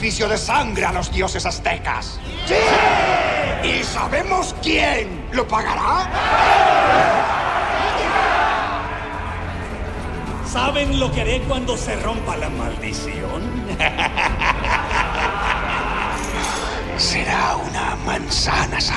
sacrificio de sangre a los dioses aztecas. ¡Sí! ¿Y sabemos quién lo pagará? ¿Saben lo que haré cuando se rompa la maldición? Será una manzana sagrada.